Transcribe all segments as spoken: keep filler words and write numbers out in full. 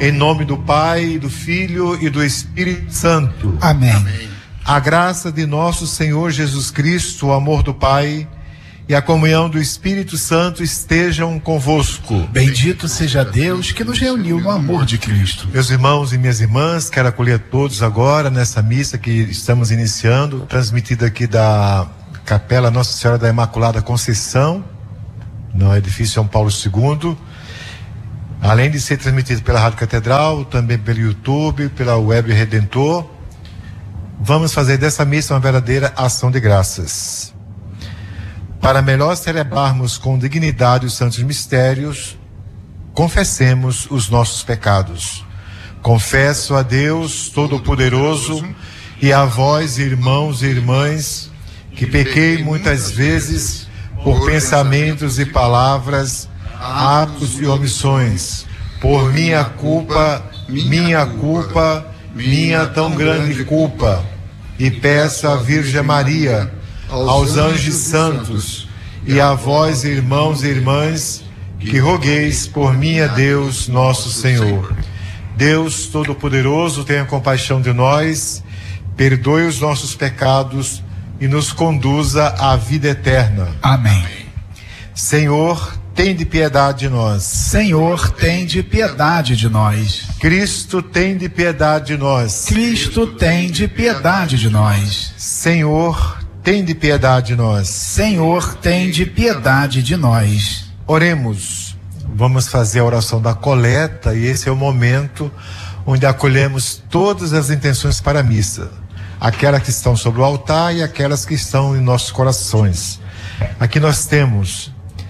Em nome do Pai, do Filho e do Espírito Santo. Amém. Amém. A graça de nosso Senhor Jesus Cristo, o amor do Pai e a comunhão do Espírito Santo estejam convosco. Bendito seja Deus que nos reuniu no amor de Cristo. Meus irmãos e minhas irmãs, quero acolher todos agora nessa missa que estamos iniciando, transmitida aqui da Capela Nossa Senhora da Imaculada Conceição, no edifício São Paulo segundo. Além de ser transmitido pela Rádio Catedral, também pelo YouTube, pela Web Redentor, vamos fazer dessa missa uma verdadeira ação de graças. Para melhor celebrarmos com dignidade os santos mistérios, confessemos os nossos pecados. Confesso a Deus Todo-Poderoso e a vós, irmãos e irmãs, que pequei muitas vezes por pensamentos e palavras, atos e omissões, por minha culpa, minha culpa, minha tão grande culpa. E peço à Virgem Maria, aos anjos santos e a vós, irmãos e irmãs, que rogueis por mim a Deus nosso Senhor. Deus Todo-Poderoso, tenha compaixão de nós, perdoe os nossos pecados e nos conduza à vida eterna. Amém. Senhor, tende piedade de nós. Senhor, tende piedade de nós. Cristo, tende piedade de nós. Cristo, tende piedade de nós. Senhor, tende piedade de nós. Senhor, tende piedade de nós. Oremos. Vamos fazer a oração da coleta e esse é o momento onde acolhemos todas as intenções para a missa. Aquelas que estão sobre o altar e aquelas que estão em nossos corações. Aqui nós temos,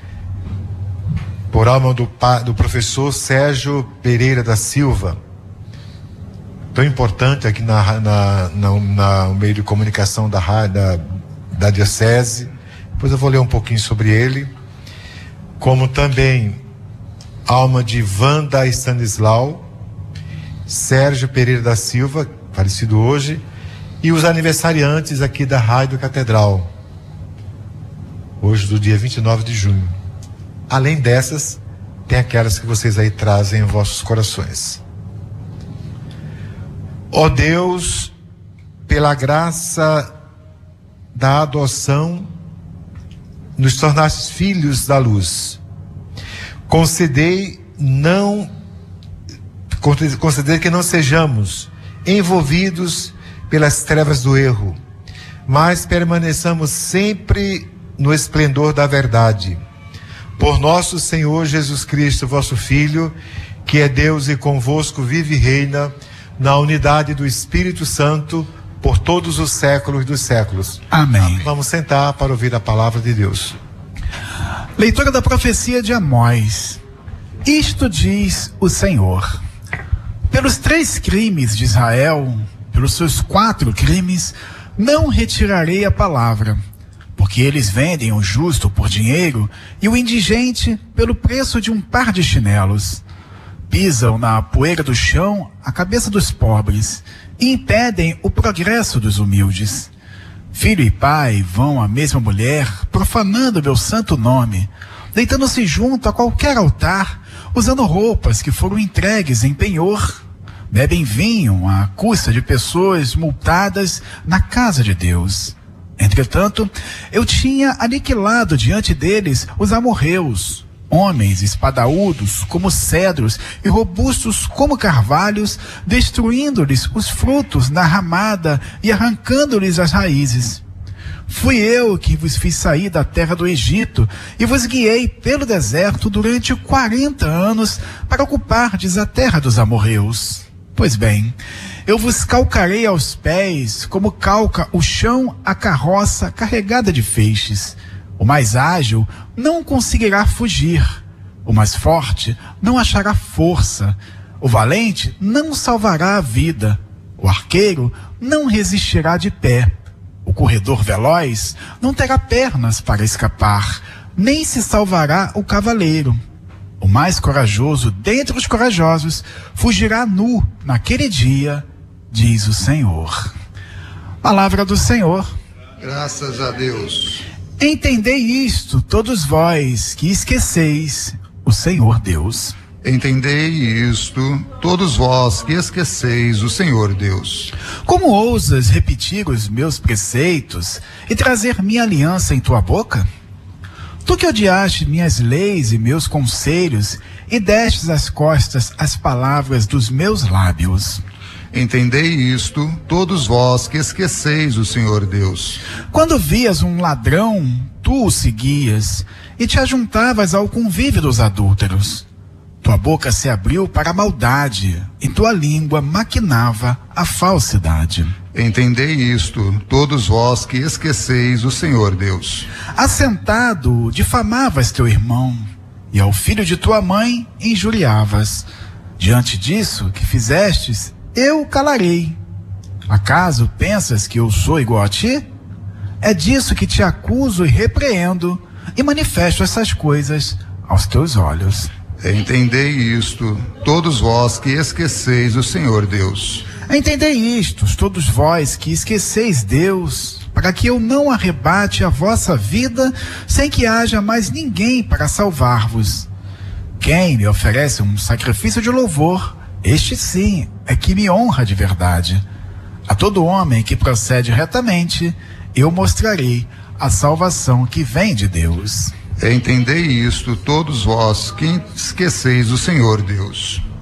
por alma do, do professor Sérgio Pereira da Silva, tão importante aqui na, na, na, na no meio de comunicação da rádio, da, da diocese. Depois eu vou ler um pouquinho sobre ele. Como também alma de Wanda Stanislau, Sérgio Pereira da Silva, falecido hoje, e os aniversariantes aqui da Rádio Catedral, hoje do dia vinte e nove de junho. Além dessas, tem aquelas que vocês aí trazem em vossos corações. Ó Deus, pela graça da adoção, nos tornastes filhos da luz. Concedei não conceder que não sejamos envolvidos pelas trevas do erro, mas permaneçamos sempre no esplendor da verdade. Por nosso Senhor Jesus Cristo, vosso Filho, que é Deus e convosco vive e reina na unidade do Espírito Santo por todos os séculos dos séculos. Amém. Vamos sentar para ouvir a palavra de Deus. Leitura da profecia de Amós. Isto diz o Senhor: pelos três crimes de Israel, pelos seus quatro crimes, não retirarei a palavra, porque eles vendem o justo por dinheiro e o indigente pelo preço de um par de chinelos. Pisam na poeira do chão a cabeça dos pobres e impedem o progresso dos humildes. Filho e pai vão à mesma mulher, profanando meu santo nome, deitando-se junto a qualquer altar, usando roupas que foram entregues em penhor. Bebem vinho à custa de pessoas multadas na casa de Deus. Entretanto, eu tinha aniquilado diante deles os amorreus, homens espadaúdos como cedros e robustos como carvalhos, destruindo-lhes os frutos na ramada e arrancando-lhes as raízes. Fui eu que vos fiz sair da terra do Egito e vos guiei pelo deserto durante quarenta anos para ocupardes a terra dos amorreus. Pois bem, eu vos calcarei aos pés, como calca o chão a carroça carregada de feixes. O mais ágil não conseguirá fugir, o mais forte não achará força, o valente não salvará a vida, o arqueiro não resistirá de pé, o corredor veloz não terá pernas para escapar, nem se salvará o cavaleiro. O mais corajoso dentre os corajosos fugirá nu naquele dia, diz o Senhor. Palavra do Senhor. Graças a Deus. Entendei isto, todos vós que esqueceis o Senhor Deus. Entendei isto, todos vós que esqueceis o Senhor Deus. Como ousas repetir os meus preceitos e trazer minha aliança em tua boca? Tu que odiaste minhas leis e meus conselhos e destes as costas às palavras dos meus lábios. Entendei isto, todos vós que esqueceis o Senhor Deus. Quando vias um ladrão, tu o seguias e te ajuntavas ao convívio dos adúlteros. Tua boca se abriu para a maldade e tua língua maquinava a falsidade. Entendei isto, todos vós que esqueceis o Senhor Deus. Assentado, difamavas teu irmão e ao filho de tua mãe injuriavas. Diante disso que fizestes, eu o calarei. Acaso pensas que eu sou igual a ti? É disso que te acuso e repreendo e manifesto essas coisas aos teus olhos. Entendei isto, todos vós que esqueceis o Senhor Deus. Entendei isto, todos vós que esqueceis Deus, para que eu não arrebate a vossa vida sem que haja mais ninguém para salvar-vos. Quem me oferece um sacrifício de louvor, este sim é que me honra de verdade. A todo homem que procede retamente, eu mostrarei a salvação que vem de Deus. Entendei isto, todos vós que esqueceis o Senhor Deus.